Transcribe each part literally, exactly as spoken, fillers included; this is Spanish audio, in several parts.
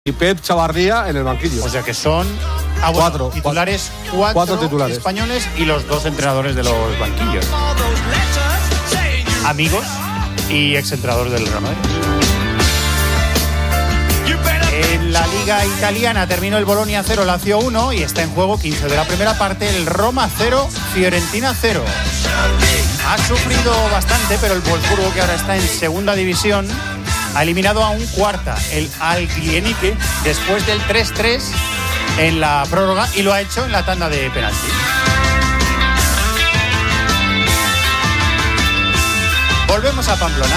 y Pep Chavarría en el banquillo. O sea que son ah, bueno, cuatro titulares, cuatro, cuatro titulares españoles y los dos entrenadores de los banquillos. Amigos y exentrenadores del Real Madrid. En la Liga Italiana terminó el Bolonia cero, Lazio uno y está en juego quince de la primera parte, el Roma cero, Fiorentina cero. Ha sufrido bastante, pero el Wolfsburgo, que ahora está en segunda división, ha eliminado a un cuarta, el Alglienique, después del tres tres en la prórroga, y lo ha hecho en la tanda de penalti. Volvemos a Pamplona.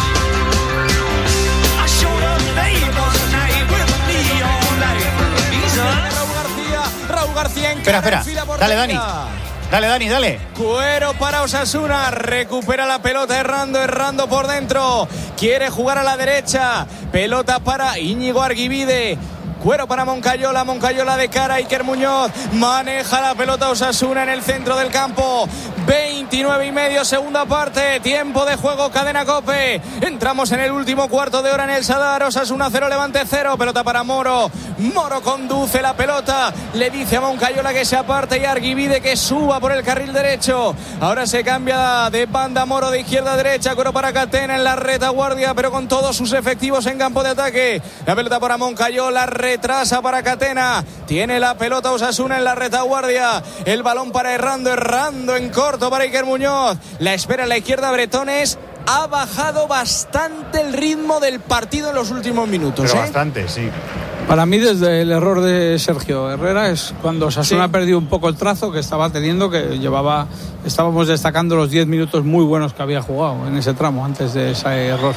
Raúl García en Espera, espera, dale Dani. Dale, Dani, dale. Cuero para Osasuna. Recupera la pelota errando, errando por dentro. Quiere jugar a la derecha. Pelota para Íñigo Arguibide. Cuero para Moncayola, Moncayola de cara a Iker Muñoz. Maneja la pelota Osasuna en el centro del campo. veintinueve y medio, segunda parte. Tiempo de juego, cadena COPE. Entramos en el último cuarto de hora en el Sadar. Osasuna cero, Levante cero. Pelota para Moro. Moro conduce la pelota. Le dice a Moncayola que se aparte y a Arguibide que suba por el carril derecho. Ahora se cambia de banda Moro de izquierda a derecha. Cuero para Catena en la retaguardia, pero con todos sus efectivos en campo de ataque. La pelota para Moncayola. Retrasa para Catena. Tiene la pelota Osasuna en la retaguardia. El balón para Errando, Errando en corto para Iker Muñoz. La espera en la izquierda Bretones. Ha bajado bastante el ritmo del partido en los últimos minutos. Pero ¿eh? bastante, sí. Para mí, desde el error de Sergio Herrera, es cuando Osasuna sí. ha perdido un poco el trazo que estaba teniendo, que llevaba, estábamos destacando los diez minutos muy buenos que había jugado en ese tramo antes de ese error.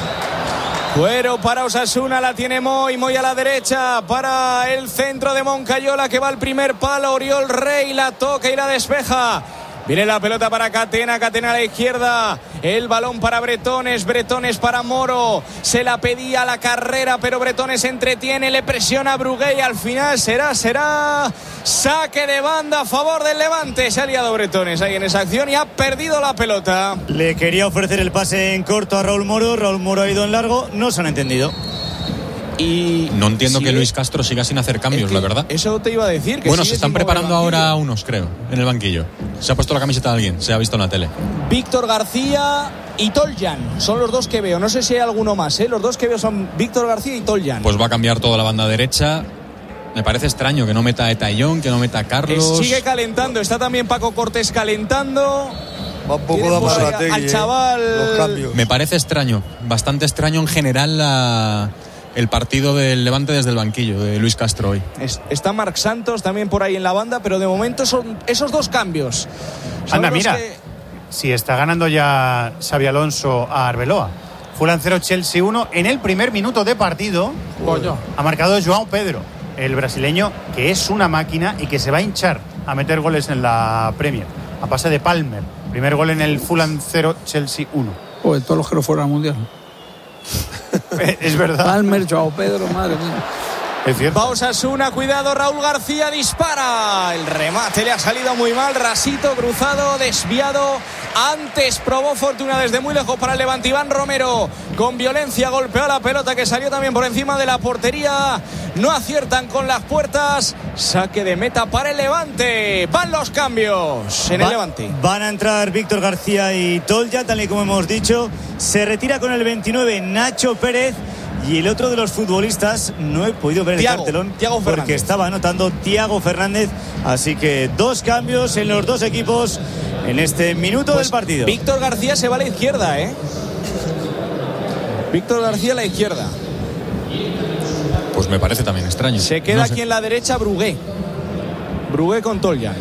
Cuero para Osasuna, la tiene Moy, Moy a la derecha para el centro de Moncayola, que va al primer palo. Oriol Rey la toca y la despeja. Viene la pelota para Catena, Catena a la izquierda. El balón para Bretones, Bretones para Moro. Se la pedía a la carrera, pero Bretones entretiene, le presiona a Brugué y al final será, será saque de banda a favor del Levante. Se ha liado Bretones ahí en esa acción y ha perdido la pelota. Le quería ofrecer el pase en corto a Raúl Moro. Raúl Moro ha ido en largo, no se han entendido. Y no entiendo sí, que Luis Castro siga sin hacer cambios, la verdad. Eso te iba a decir. Que bueno, se están preparando ahora unos, creo, en el banquillo. Se ha puesto la camiseta de alguien, se ha visto en la tele. Víctor García y Toljan son los dos que veo. No sé si hay alguno más, ¿eh? Los dos que veo son Víctor García y Toljan. Pues va a cambiar toda la banda derecha. Me parece extraño que no meta a Etayón, que no meta a Carlos. Que sigue calentando, está también Paco Cortés calentando. Va un poco damos a la tegui, al chaval. Eh, los cambios. Me parece extraño, bastante extraño en general la... el partido del Levante desde el banquillo de Luis Castro hoy. Es, está Marc Santos también por ahí en la banda, pero de momento son esos dos cambios. Anda, mira, que... si está ganando ya Xabi Alonso a Arbeloa. Fulham cero, Chelsea uno. En el primer minuto de partido Pollo. ha marcado João Pedro, el brasileño, que es una máquina y que se va a hinchar a meter goles en la Premier. A pase de Palmer. Primer gol en el Fulham cero, Chelsea uno. Pues todos los que no fueron al Mundial. Es verdad. Palmer, Joao Pedro, madre mía. Es cierto. Va Osasuna, cuidado, Raúl García dispara. El remate le ha salido muy mal. Rasito cruzado, desviado. Antes probó fortuna desde muy lejos para el Levante. Iván Romero con violencia golpeó la pelota que salió también por encima de la portería. No aciertan con las puertas. Saque de meta para el Levante. Van los cambios en Va, el Levante. Van a entrar Víctor García y Tolja, tal y como hemos dicho. Se retira con el veintinueve Nacho Pérez. Y el otro de los futbolistas, no he podido ver Thiago, el cartelón Thiago porque Fernández. Estaba anotando Thiago Fernández. Así que dos cambios en los dos equipos en este minuto pues del partido. Víctor García se va a la izquierda, ¿eh? Víctor García a la izquierda. Pues me parece también extraño. Se queda no sé. Aquí en la derecha Brugué. Brugué con Toljan.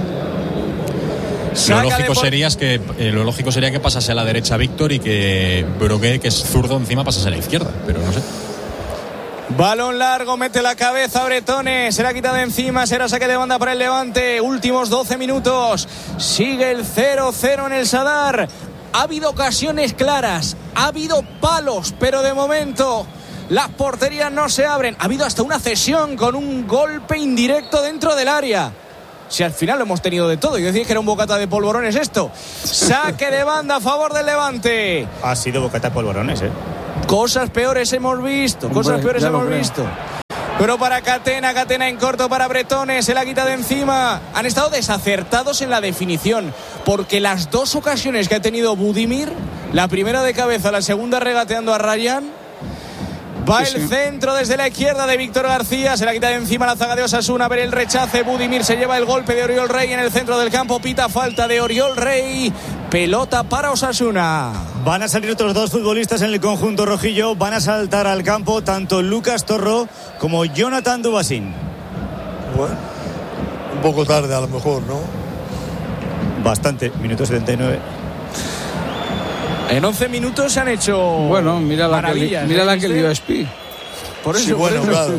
Lo lógico, por... sería que, eh, lo lógico sería que pasase a la derecha Víctor y que Brugué, que es zurdo encima, pasase a la izquierda, pero no sé. Balón largo, mete la cabeza Bretones, será quitado encima, será saque de banda para el Levante. Últimos doce minutos, sigue el cero cero en el Sadar. Ha habido ocasiones claras, ha habido palos, pero de momento las porterías no se abren. Ha habido hasta una cesión con un golpe indirecto dentro del área. Si al final lo hemos tenido de todo. Yo decía que era un bocata de polvorones esto. Saque de banda a favor del Levante. Ha sido bocata de polvorones, ¿eh? Cosas peores hemos visto. Cosas Hombre, peores hemos creo. visto. Pero para Catena, Catena en corto para Bretones, se la quita de encima. Han estado desacertados en la definición, porque las dos ocasiones que ha tenido Budimir, la primera de cabeza, la segunda regateando a Ryan. Va sí, el sí. centro desde la izquierda de Víctor García, se la quita de encima la zaga de Osasuna. A ver el rechace, Budimir se lleva el golpe de Oriol Rey en el centro del campo, pita falta de Oriol Rey, pelota para Osasuna. Van a salir otros dos futbolistas en el conjunto rojillo, van a saltar al campo tanto Lucas Torró como Jonathan Dubasín. Bueno, un poco tarde a lo mejor, ¿no? Bastante, minuto setenta y nueve. En once minutos se han hecho bueno, mira la que, mira la que lió Espi. Por eso, sí, bueno, por eso. claro.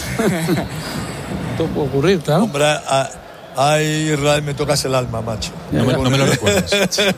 Todo puede ocurrir, claro. Hombre, a, a Israel me tocas el alma, macho. No me, no me lo recuerdes.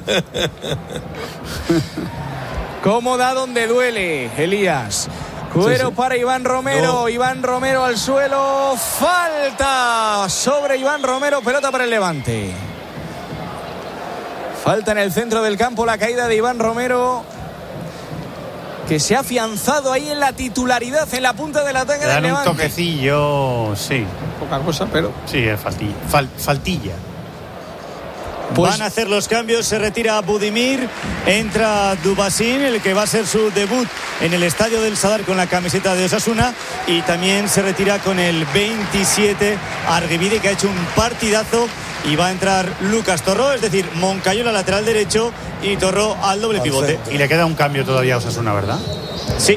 ¿Cómo da donde duele, Elías? Cuero sí, sí. para Iván Romero. No. Iván Romero al suelo. Falta sobre Iván Romero. Pelota para el Levante. Falta en el centro del campo, la caída de Iván Romero, que se ha afianzado ahí en la titularidad, en la punta del ataque del Levante. Un toquecillo, sí. Poca cosa, pero... Sí, es faltilla. Fal, faltilla. Pues... Van a hacer los cambios, se retira Budimir, entra Dubasín, el que va a ser su debut en el Estadio del Sadar con la camiseta de Osasuna, y también se retira con el veintisiete Argibide, que ha hecho un partidazo. Y va a entrar Lucas Torró, es decir, Moncayola lateral derecho y Torró al doble pivote. Y le queda un cambio todavía a Osasuna, ¿verdad? Sí.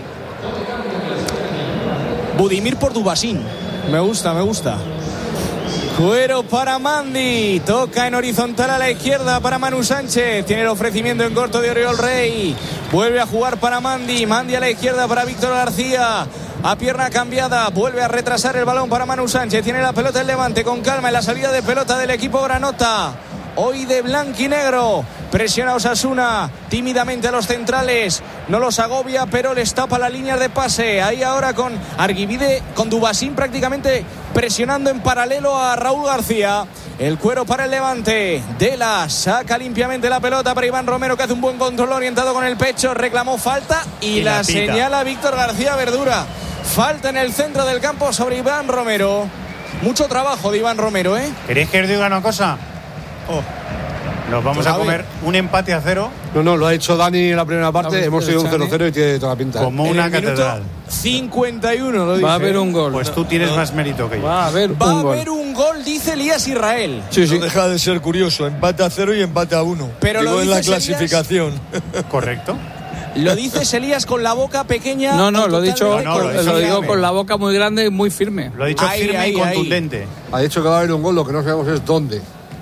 Budimir por Dubasín. Me gusta, me gusta. Cuero para Mandi. Toca en horizontal a la izquierda para Manu Sánchez. Tiene el ofrecimiento en corto de Oriol Rey. Vuelve a jugar para Mandi. Mandi a la izquierda para Víctor García. A pierna cambiada, vuelve a retrasar el balón para Manu Sánchez. Tiene la pelota el Levante con calma en la salida de pelota del equipo granota. Hoy de blanquinegro. Presiona Osasuna tímidamente a los centrales. No los agobia, pero les tapa las líneas de pase. Ahí ahora con Argibide, con Dubasín prácticamente presionando en paralelo a Raúl García. El cuero para el Levante. Dela saca limpiamente la pelota para Iván Romero, que hace un buen control orientado con el pecho. Reclamó falta y, y la, la señala Víctor García Verdura. Falta en el centro del campo sobre Iván Romero. Mucho trabajo de Iván Romero, ¿eh? ¿Queréis que os diga una cosa? Oh. Nos vamos pues a, a comer un empate a cero. No, no, lo ha hecho Dani en la primera parte. Hemos sido un cero cero y tiene toda la pinta. Como una catedral. cincuenta y uno, lo dice. Va a haber un gol. Pues tú tienes no. más mérito que yo. Va a haber Va un a gol. haber un gol, dice Elías Israel. Sí, sí. No deja de ser curioso. Empate a cero y empate a uno. Pero digo lo en la clasificación. Elías... Correcto. Lo dices, Elías, con la boca pequeña. No, no, lo he dicho, no, con, lo, lo digo con la boca muy grande y muy firme. Lo he dicho ahí, firme ahí, y contundente. Ahí. Ha dicho que va a haber un gol, lo que no sabemos es dónde.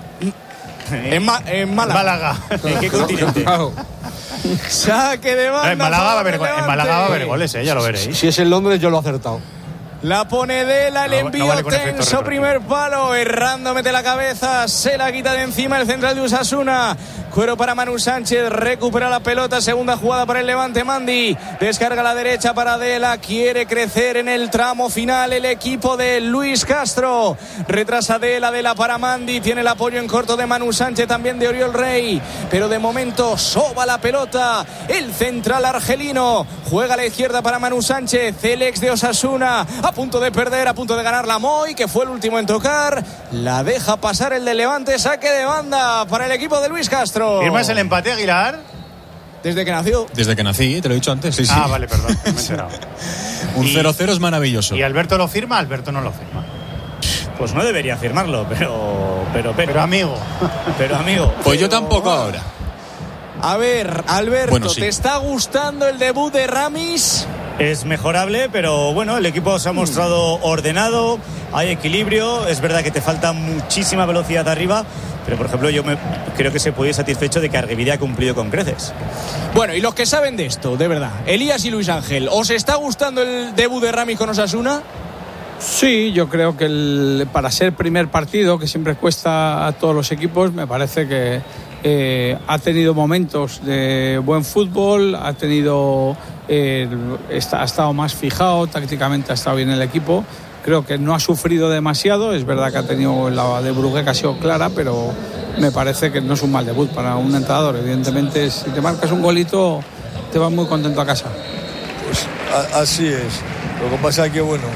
En, Ma en Málaga. Málaga. ¿En qué continente? Claro. Saque de banda. No, en, Málaga va a haber, en Málaga va a haber goles, eh, ya lo veréis. Si, si es en Londres, yo lo he acertado. La pone Dela, el no, envío no vale tenso, primer palo, errando, mete la cabeza, se la quita de encima el central de Osasuna. Cuero para Manu Sánchez, recupera la pelota, segunda jugada para el Levante. Mandi descarga a la derecha para Dela, quiere crecer en el tramo final el equipo de Luis Castro. Retrasa Dela, Dela para Mandi, tiene el apoyo en corto de Manu Sánchez, también de Oriol Rey, pero de momento soba la pelota el central argelino. Juega a la izquierda para Manu Sánchez, el ex de Osasuna, a punto de perder, a punto de ganar la Moy, que fue el último en tocar. La deja pasar el de Levante, saque de banda para el equipo de Luis Castro. ¿Firmas el empate, Aguilar? Desde que nació. Desde que nací, te lo he dicho antes. Sí, sí. Ah, vale, perdón, me he enterado. Un cero cero es maravilloso. ¿Y Alberto lo firma? Alberto no lo firma. Pues no debería firmarlo, pero... Pero, pero, pero amigo. Pero amigo. Pues yo tampoco ahora. A ver, Alberto, bueno, sí. ¿te está gustando el debut de Ramis? Es mejorable, pero bueno, el equipo se ha mostrado ordenado, hay equilibrio, es verdad que te falta muchísima velocidad arriba, pero por ejemplo yo me, creo que se puede ir satisfecho de que Argibide ha cumplido con creces. Bueno, y los que saben de esto, de verdad, Elías y Luis Ángel, ¿os está gustando el debut de Ramis con Osasuna? Sí, yo creo que el, para ser primer partido, que siempre cuesta a todos los equipos, me parece que eh, ha tenido momentos de buen fútbol, ha tenido eh, está, ha estado más fijado, tácticamente ha estado bien el equipo. Creo que no ha sufrido demasiado, es verdad que ha tenido la de Brugué que ha sido clara, pero me parece que no es un mal debut para un entrenador. Evidentemente, si te marcas un golito, te vas muy contento a casa. Pues a, así es. Lo que pasa es que, bueno,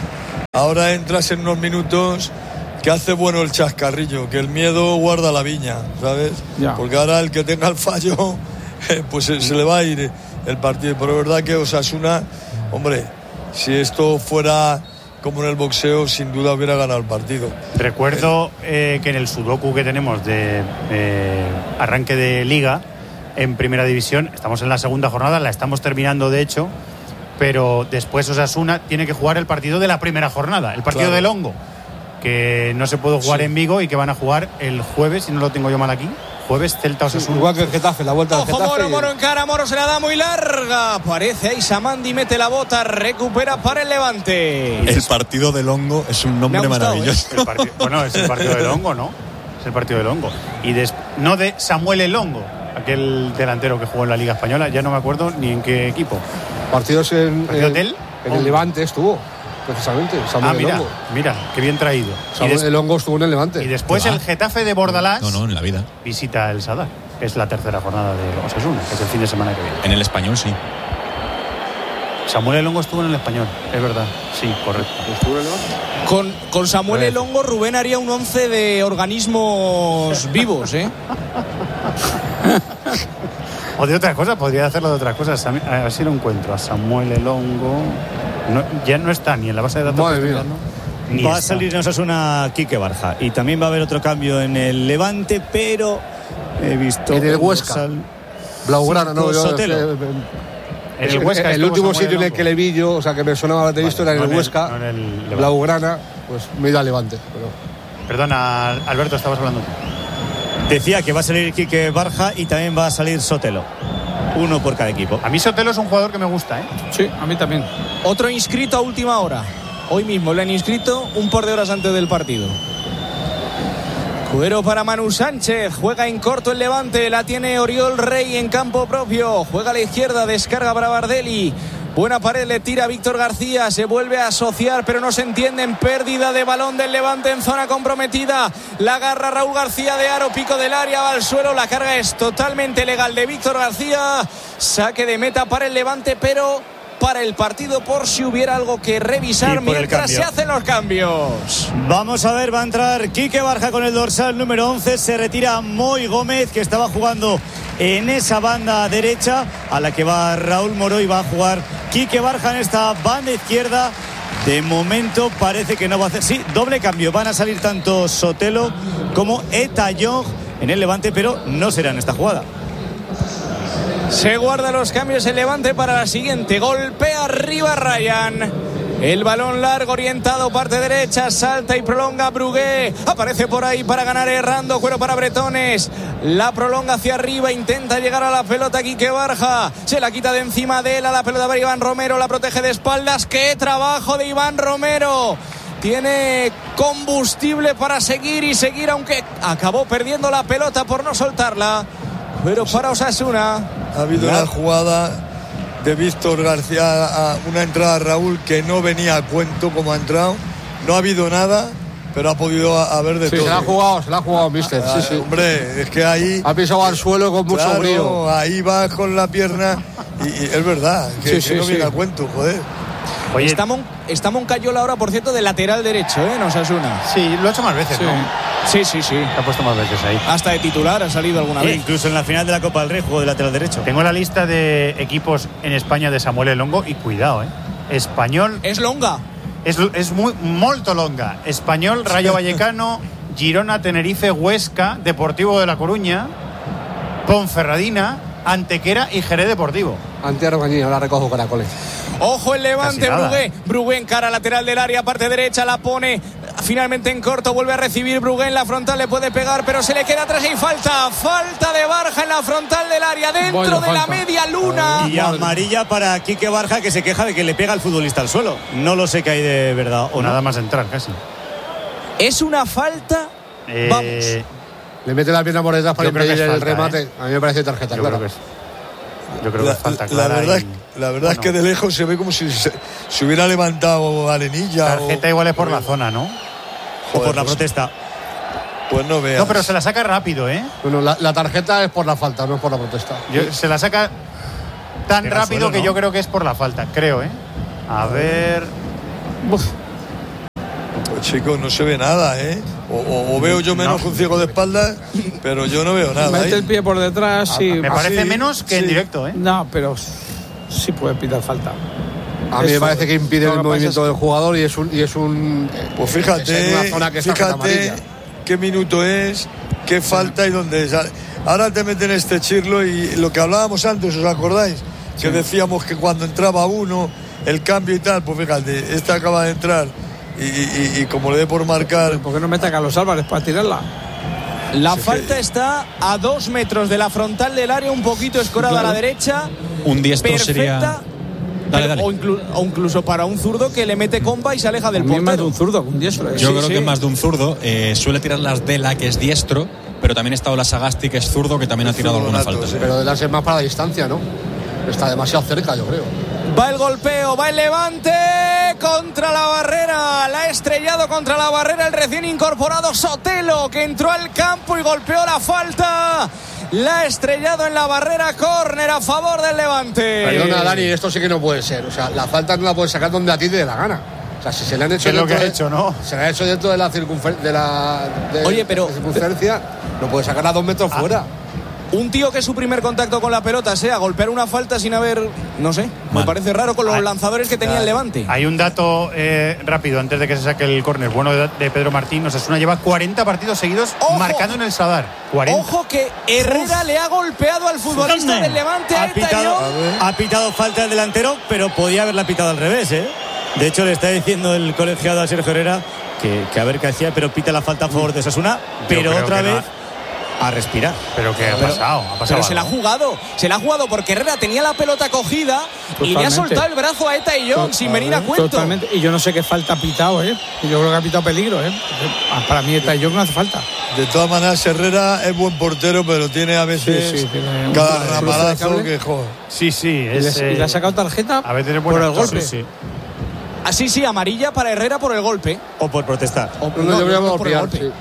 Ahora entras en unos minutos que hace bueno el chascarrillo, que el miedo guarda la viña, ¿sabes? Ya. Porque ahora el que tenga el fallo, pues se, se le va a ir el partido. Pero es verdad que Osasuna, hombre, si esto fuera como en el boxeo, sin duda hubiera ganado el partido. Recuerdo eh, que en el sudoku que tenemos de eh, arranque de liga en primera división, estamos en la segunda jornada, la estamos terminando de hecho, pero después Osasuna tiene que jugar el partido de la primera jornada, el partido Claro. del hongo, que no se puede jugar Sí. en Vigo y que van a jugar el jueves, si no lo tengo yo mal aquí, jueves Celta Osasuna. Igual que el Getafe, la vuelta del Ojo, Getafe. Moro, Moro en cara, Moro se la da muy larga. Aparece ahí Samandi, mete la bota, recupera para el Levante. El partido del hongo es un nombre Me ha gustado, maravilloso. El partido- bueno, es el partido del hongo, ¿no? Es el partido del hongo. Y des- no de Samuel El Hongo, aquel delantero que jugó en la Liga Española, ya no me acuerdo ni en qué equipo. Partidos en, ¿Partido en- del en el Levante estuvo, precisamente. Samuel Ah, mira, El Hongo. mira, qué bien traído. Y, Samuel des- El Hongo estuvo en el Levante. y después ¿Qué va? el Getafe de Bordalás No, no, en la vida. visita el Sadar. Es la tercera jornada de Osasuna, que es el fin de semana que viene. En el español sí. Samuel El Hongo estuvo en el Español, es verdad. Sí, correcto. ¿Estuvo en el Levante? Con, con Samuel El Hongo, Rubén haría un once de organismos vivos, ¿eh? O de otras cosas, podría hacerlo de otras cosas. A ver si lo encuentro. A Samuel El Hongo. No, ya no está ni en la base de datos. Madre que mía. estoy dando, ni Va a está. salir en Osasuna Quique Barja. Y también va a haber otro cambio en el Levante, pero he visto. En el Huesca. Sal- Blaugrana, no, yo, Sotelo. eh, En el Huesca el estuvo último Samuel sitio en el Hongo. que le vi yo, o sea, que me sonaba haber visto, Vale, era en no el Huesca, no en el Levante. Blaugrana, pues me iba a Levante. Pero... Perdona, Alberto, estabas hablando tú. Decía que va a salir Quique Barja y también va a salir Sotelo. Uno por cada equipo. A mí Sotelo es un jugador que me gusta, ¿eh? Sí, a mí también. Otro inscrito a última hora. Hoy mismo le han inscrito un par de horas antes del partido. Cuero para Manu Sánchez, juega en corto el Levante, la tiene Oriol Rey en campo propio, juega a la izquierda, descarga para Bardelli, buena pared, le tira Víctor García, se vuelve a asociar pero no se entienden, pérdida de balón del Levante en zona comprometida, la agarra Raúl García de aro, pico del área, va al suelo, la carga es totalmente legal de Víctor García, saque de meta para el Levante pero para el partido por si hubiera algo que revisar Y por el mientras cambio. se hacen los cambios. Vamos a ver, va a entrar Quique Barja con el dorsal número once. Se retira Moy Gómez, que estaba jugando en esa banda derecha, a la que va Raúl Moro, y va a jugar Quique Barja en esta banda izquierda. De momento parece que no va a hacer. Sí, doble cambio. Van a salir tanto Sotelo como Etayong en el Levante, pero no será en esta jugada. Se guarda los cambios el Levante para la siguiente. Golpea arriba Ryan. El balón largo orientado parte derecha, salta y prolonga Brugué. Aparece por ahí para ganar errando, cuero para Bretones. La prolonga hacia arriba, intenta llegar a la pelota Quique Barja. Se la quita de encima de él a la pelota para Iván Romero, la protege de espaldas. ¡Qué trabajo de Iván Romero! Tiene combustible para seguir y seguir, aunque acabó perdiendo la pelota por no soltarla. Pero para Osasuna. Ha habido La- una jugada de Víctor García, a una entrada a Raúl que no venía a cuento como ha entrado. No ha habido nada, pero ha podido haber de Sí, todo. se la ha jugado, se la ha jugado, mister. Ah, Sí, sí. Hombre, es que ahí. Ha pisado al suelo con mucho claro, brío. ahí va con la pierna y, y es verdad que, Sí, que sí, no sí. viene a cuento, joder. Oye, Está, Mon- está Moncayola ahora, por cierto, de lateral derecho, ¿eh? En Osasuna. sí, lo ha hecho más veces, Sí. ¿no? Sí, sí, sí. Se ha puesto más veces ahí. Hasta de titular ha salido alguna E vez. incluso en la final de la Copa del Rey jugó de lateral derecho. Tengo la lista de equipos en España de Samuel El Hongo y cuidado, ¿eh? Español Es longa. es, es muy molto longa. Español, Rayo Vallecano, Girona, Tenerife, Huesca, Deportivo de La Coruña, Ponferradina, Antequera y Jerez Deportivo. Ante Arbañí, ahora recojo caracoles. Ojo el Levante, Casi nada. Brugué. Brugué en cara lateral del área, parte derecha, la pone finalmente en corto, vuelve a recibir Brugué en la frontal, le puede pegar, pero se le queda atrás y falta. Falta de Barja en la frontal del área, dentro Vaya de la falta. media luna. Y amarilla para Quique Barja, que se queja de que le pega al futbolista al suelo. No lo sé que hay de verdad O o nada nada. más entrar, casi. Es una falta. Eh, Vamos. Le mete la pierna por detrás para Yo creo que impedir es el falta, remate. ¿eh? A mí me parece tarjeta, Yo claro. creo que es, yo creo que La, es falta la clara. verdad, y- la verdad es que de lejos se ve como si se, se hubiera levantado arenilla. Tarjeta o- igual es por la zona, ¿no? O por la pues- protesta. Pues no veas. No, pero se la saca rápido, ¿eh? Bueno, la, la tarjeta es por la falta, no es por la protesta. Yo- se la saca tan Pega al rápido suelo, que ¿no? yo creo que es por la falta, creo, ¿eh? A ver. Uf, Pues chicos, no se ve nada, ¿eh? O, o, o veo yo menos no. que un ciego de espaldas, pero yo no veo nada. Mete el pie por detrás, sí. Me parece sí, menos que sí. en directo, ¿eh? No, pero sí puede pitar falta. A mí me parece que impide el movimiento del jugador y es un y es un pues fíjate, es una zona que fíjate qué minuto es, qué falta y dónde es. Ahora te meten este chirlo y lo que hablábamos antes, ¿os acordáis? Sí. Que decíamos que cuando entraba uno, el cambio y tal, pues fíjate, este acaba de entrar y, y, y como le dé por marcar. ¿Por qué no mete a Carlos Álvarez para tirarla? La sí, falta que... está a dos metros de la frontal del área, un poquito escorada claro. a la derecha. Un diestro perfecta. sería. Dale, dale. O, inclu- o incluso para un zurdo que le mete comba y se aleja del portero. Más de un zurdo, un diestro. Yo sí, creo sí. que más de un zurdo. Eh, suele tirar las Dela, que es diestro, pero también está Ola Sagasti, que es zurdo, que también ha tirado alguna falta. Sí. Pero de darse más para la distancia, ¿no? Está demasiado cerca, yo creo. Va el golpeo, va el Levante contra la barrera. La ha estrellado contra la barrera el recién incorporado Sotelo, que entró al campo y golpeó la falta. La ha estrellado en la barrera, córner a favor del Levante. Perdona, Dani, esto sí que no puede ser. O sea, la falta no la puedes sacar donde a ti te dé la gana. O sea, si se le han hecho es lo que ha de, hecho, ¿no? Se le ha hecho dentro de la circunferencia de la de, Oye, pero de circunferencia, no puede sacar a dos metros ah. fuera. Un tío que su primer contacto con la pelota sea golpear una falta sin haber, no sé, Mal. me parece raro con los hay, lanzadores que tenía hay, el Levante. Hay un dato eh, rápido antes de que se saque el córner bueno de, de Pedro Martín. Osasuna lleva cuarenta partidos seguidos Ojo, marcando en el Sadar. cuarenta. Ojo que Herrera Uf. le ha golpeado al futbolista ¿Dónde? del Levante. Ha pitado, ha pitado falta el delantero, pero podía haberla pitado al revés, ¿eh? De hecho, le está diciendo el colegiado a Sergio Herrera que, que a ver qué hacía, pero pita la falta a favor de Osasuna, pero otra vez... No a respirar. Pero que ha pero, pasado, ha pasado pero se la ha jugado, se la ha jugado porque Herrera tenía la pelota cogida Totalmente. y le ha soltado el brazo a Eta y John sin venir a cuento. Totalmente, y yo no sé qué falta ha pitado, ¿eh? Yo creo que ha pitado peligro, ¿eh? Para mí Eta y John no hace falta. De todas maneras, Herrera es buen portero, pero tiene a veces sí, sí, tiene cada ramalazo que joder. Sí, sí. Es, ¿Y, le, eh, ¿Y le ha sacado tarjeta a veces por el golpe? Sí, sí. Así, sí, amarilla para Herrera por el golpe. O por protestar. O, no, no, yo voy a por el golpe. Sí.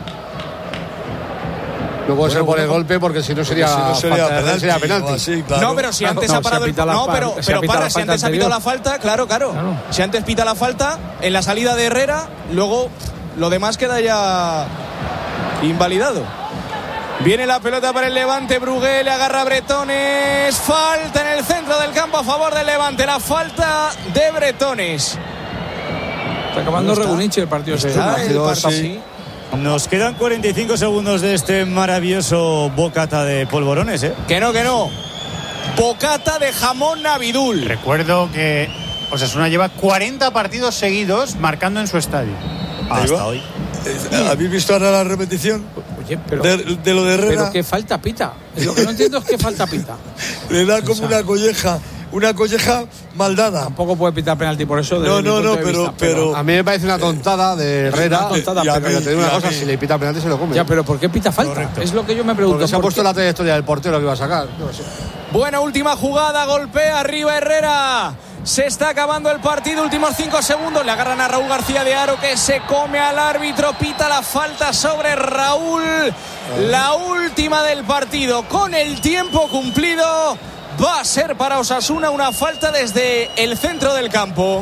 No puede bueno, ser por bueno, el golpe porque si no sería, si no sería penalti. Sería penalti. Así, claro. No, pero si antes no, ha parado el... No, pero, pero para, si antes ha pitado la falta, claro, claro, claro. Si antes pita la falta, en la salida de Herrera, luego lo demás queda ya invalidado. Viene la pelota para el Levante, Brugué le agarra a Bretones. Falta en el centro del campo a favor del Levante. La falta de Bretones. Está acabando Regunichi el partido. Está el partido, sí. Nos quedan cuarenta y cinco segundos de este maravilloso bocata de polvorones, ¿eh? Que no, que no. Bocata de jamón Navidul. Recuerdo que Osasuna lleva cuarenta partidos seguidos marcando en su estadio. Hasta hoy. ¿Habéis visto ahora la repetición? Oye, pero, de, de lo de Herrera. Pero qué falta pita. Lo que no entiendo es qué falta pita. Le da como una colleja. Una colleja mal dada. Tampoco puede pitar penalti por eso. No, no, no, pero, vista, pero, pero. A mí me parece una tontada de Herrera. Una tontada, ya, pero, pero te digo una cosa: si le pita penalti se lo come. Ya, pero ¿por qué pita falta? Correcto. Es lo que yo me pregunto. Porque se ha puesto la trayectoria del portero que iba a sacar. No sé. Buena última jugada, golpea arriba Herrera. Se está acabando el partido, últimos cinco segundos. Le agarran a Raúl García de Haro, que se come al árbitro. Pita la falta sobre Raúl. La última del partido. Con el tiempo cumplido, va a ser para Osasuna una falta desde el centro del campo.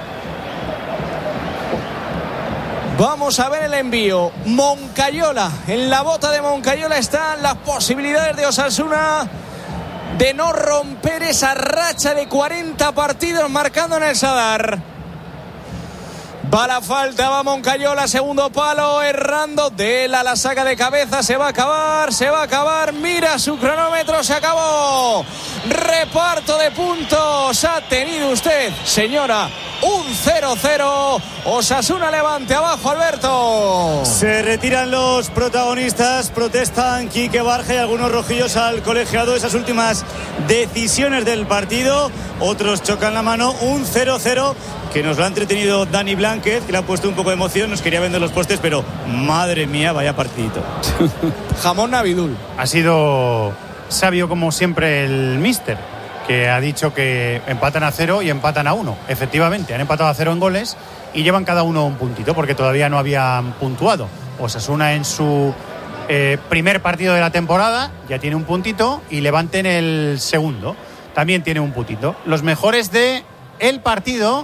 Vamos a ver el envío. Moncayola. En la bota de Moncayola están las posibilidades de Osasuna de no romper esa racha de cuarenta partidos marcando en el Sadar. Va la falta, va Moncayola, segundo palo, errando. Dela la saca de cabeza, se va a acabar, se va a acabar. Mira su cronómetro, se acabó. Reparto de puntos ha tenido usted, señora. Un cero cero. Osasuna Levante abajo, Alberto. Se retiran los protagonistas, protestan Quique Barja y algunos rojillos al colegiado. Esas últimas decisiones del partido. Otros chocan la mano. Un cero cero. Que nos lo ha entretenido Dani Blánquez, que le ha puesto un poco de emoción, nos quería vender los postes, pero madre mía, vaya partidito. Jamón Navidul. Ha sido sabio como siempre el míster, que ha dicho que empatan a cero y empatan a uno. Efectivamente, han empatado a cero en goles y llevan cada uno un puntito, porque todavía no habían puntuado. Osasuna en su eh, primer partido de la temporada ya tiene un puntito y Levante en el segundo también tiene un puntito. Los mejores de el partido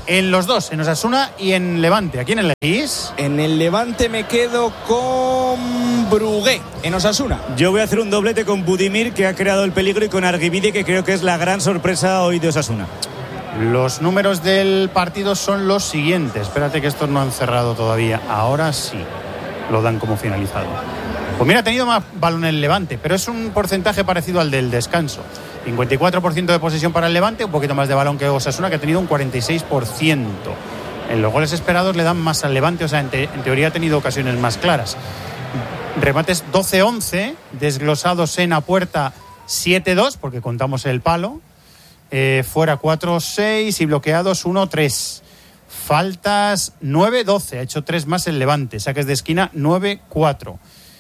En los dos, en Osasuna y en Levante. ¿A quién elegís? En el Levante me quedo con Brugué, en Osasuna. Yo voy a hacer un doblete con Budimir, que ha creado el peligro, y con Argibide, que creo que es la gran sorpresa hoy de Osasuna. Los números del partido son los siguientes. Espérate que estos no han cerrado todavía. Ahora sí, lo dan como finalizado. Pues mira, ha tenido más balón el Levante, pero es un porcentaje parecido al del descanso. cincuenta y cuatro por ciento de posesión para el Levante, un poquito más de balón que Osasuna, que ha tenido un cuarenta y seis por ciento. En los goles esperados le dan más al Levante, o sea, en, te, en teoría ha tenido ocasiones más claras. Remates doce once, desglosados en a puerta siete dos, porque contamos el palo. Eh, fuera cuatro seis y bloqueados uno tres. Faltas nueve doce, ha hecho tres más el Levante. Saques de esquina nueve cuatro.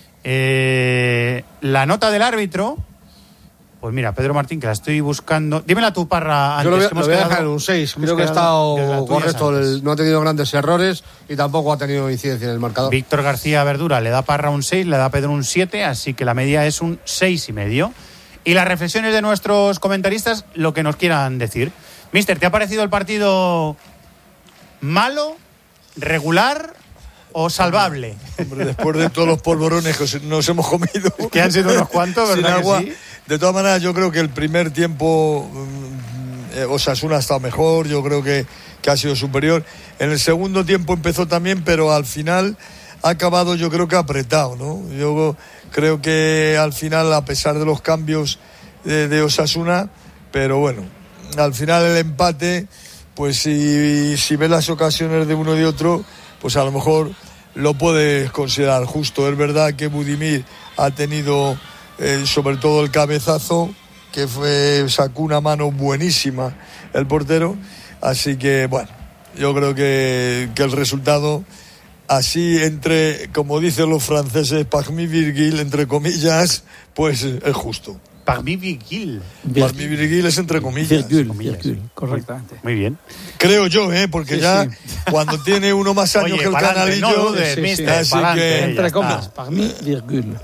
Eh, la nota del árbitro, pues mira, Pedro Martín, que la estoy buscando. Dímela tú, Parra. Antes, yo lo voy, que hemos lo voy a quedado, dejar en un seis. Creo que ha estado correcto. El, no ha tenido grandes errores y tampoco ha tenido incidencia en el marcador. Víctor García Verdura le da Parra un seis, le da Pedro un siete, así que la media es un seis y medio. Y las reflexiones de nuestros comentaristas, lo que nos quieran decir. Mister, ¿te ha parecido el partido malo, regular o salvable? Hombre, después de todos los polvorones que nos hemos comido, que han sido unos cuantos, ¿verdad? Sin agua. Que sí? De todas maneras, yo creo que el primer tiempo eh, Osasuna ha estado mejor, yo creo que, que ha sido superior. En el segundo tiempo empezó también, pero al final ha acabado, yo creo que apretado, ¿no? Yo creo que al final, a pesar de los cambios de, de Osasuna, pero bueno, al final el empate, pues si, si ves las ocasiones de uno y de otro, pues a lo mejor lo puedes considerar justo. Es verdad que Budimir ha tenido eh, sobre todo el cabezazo, que fue sacó una mano buenísima el portero, así que bueno, yo creo que, que el resultado así, entre, como dicen los franceses, parmi virgule, entre comillas, pues es justo. Parmi virgule. Parmi virgule es entre comillas. Virgule, virgule, correctamente. Muy bien. Creo yo, ¿eh? Porque sí, ya sí. Cuando tiene uno más años Oye, que el canalillo... No dudes, sí, mister, así que... Entre comillas, parmi virgule.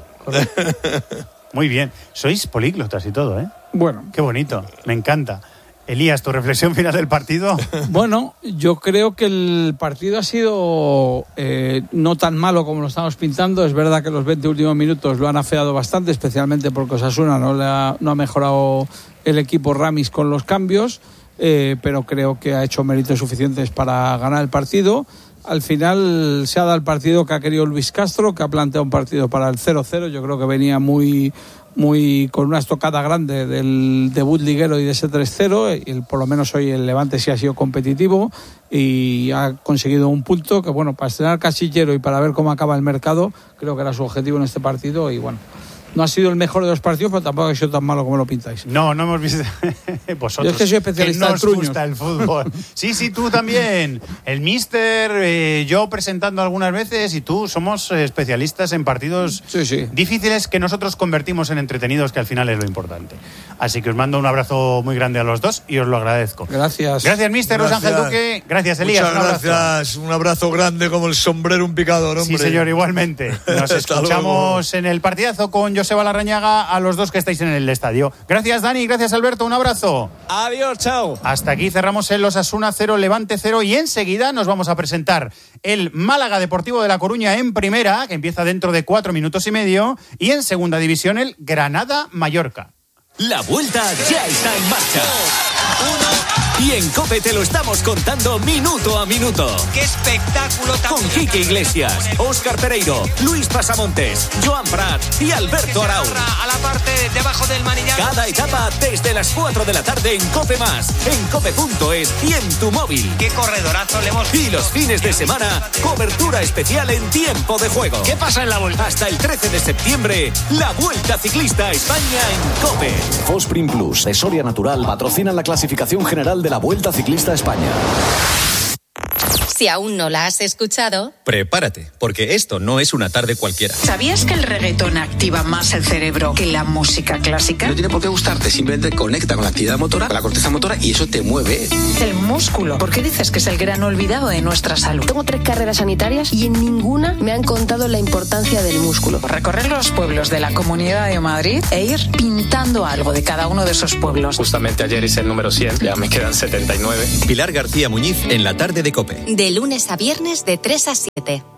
Muy bien. Sois políglotas y todo, ¿eh? Bueno. Qué bonito. Me encanta. Elías, ¿tu reflexión final del partido? Bueno, yo creo que el partido ha sido eh, no tan malo como lo estamos pintando. Es verdad que los veinte últimos minutos lo han afeado bastante, especialmente porque Osasuna no, le ha, no ha mejorado el equipo Ramis con los cambios, eh, pero creo que ha hecho méritos suficientes para ganar el partido. Al final se ha dado el partido que ha querido Luis Castro, que ha planteado un partido para el cero cero. Yo creo que venía muy... muy con una estocada grande del debut liguero y de ese tres cero, y por lo menos hoy el Levante sí ha sido competitivo y ha conseguido un punto que, bueno, para estrenar casillero y para ver cómo acaba el mercado, creo que era su objetivo en este partido. Y bueno, no ha sido el mejor de los partidos, pero tampoco ha sido tan malo como lo pintáis. No, no hemos visto vosotros. Yo es que soy especialista que en truños. Gusta el fútbol. Sí, sí, tú también. El míster, eh, yo presentando algunas veces y tú somos especialistas en partidos sí, sí. difíciles que nosotros convertimos en entretenidos, que al final es lo importante. Así que os mando un abrazo muy grande a los dos y os lo agradezco. Gracias. Gracias, míster Luis Ángel Duque. Gracias, Elías. Muchas un abrazo. gracias. Un abrazo grande como el sombrero un picador, hombre. Sí, señor, igualmente. Nos escuchamos en el partidazo con Joseba Larrañaga, a los dos que estáis en el estadio. Gracias, Dani, gracias, Alberto, un abrazo. Adiós, chao. Hasta aquí cerramos el Osasuna cero, Levante cero, y enseguida nos vamos a presentar el Málaga Deportivo de La Coruña en primera, que empieza dentro de cuatro minutos y medio, y en segunda división el Granada Mallorca. La vuelta ya está en marcha. Y en COPE te lo estamos contando minuto a minuto. ¡Qué espectáculo! Con Quique Iglesias, Óscar Pereiro, Luis Pasamontes, Joan Prat y Alberto Arau. A la parte debajo del manillar. Cada etapa desde las cuatro de la tarde en COPE Más, en cope punto es y en tu móvil. ¡Qué corredorazo le hemos visto! Y los fines de semana, cobertura especial en tiempo de juego. ¿Qué pasa en la vuelta? Hasta el trece de septiembre, la Vuelta Ciclista a España en COPE. Fosprin Plus de Soria Natural patrocina la clasificación general de la Vuelta Ciclista a España. Si aún no la has escuchado, prepárate, porque esto no es una tarde cualquiera. ¿Sabías que el reggaetón activa más el cerebro que la música clásica? No tiene por qué gustarte, simplemente conecta con la actividad motora, con la corteza motora, y eso te mueve. El músculo. ¿Por qué dices que es el gran olvidado de nuestra salud? Tengo tres carreras sanitarias y en ninguna me han contado la importancia del músculo. Recorrer los pueblos de la Comunidad de Madrid e ir pintando algo de cada uno de esos pueblos. Justamente ayer hice el número cien, ya me quedan setenta y nueve. Pilar García Muñiz en la tarde de COPE. de lunes a viernes de tres a siete.